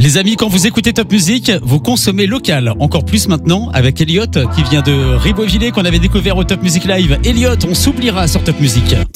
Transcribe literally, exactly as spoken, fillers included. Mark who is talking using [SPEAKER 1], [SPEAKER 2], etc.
[SPEAKER 1] Les amis, quand vous écoutez Top Music, vous consommez local. Encore plus maintenant avec Elliot qui vient de Ribeauvillé qu'on avait découvert au Top Music Live. Elliot, on s'oubliera sur Top Music.